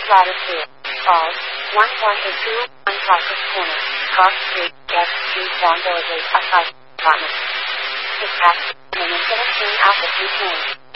Latitude. Falls. 1.82, 1 Caucus Corner. Cross Street, West Street, Vaughan Villages, Assad, Apartment. Dispatch. Peninsula King Alpha 2 Train.